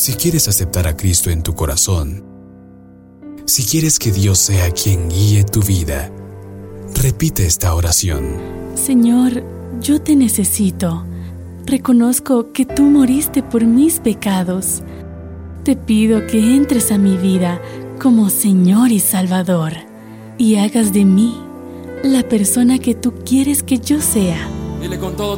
Si quieres aceptar a Cristo en tu corazón, si quieres que Dios sea quien guíe tu vida, repite esta oración. Señor, yo te necesito. Reconozco que tú moriste por mis pecados. Te pido que entres a mi vida como Señor y Salvador y hagas de mí la persona que tú quieres que yo sea. Dile con todo